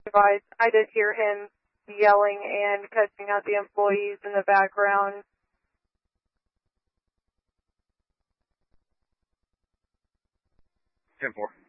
device. I did hear him yelling and cussing out the employees in the background. 10-4.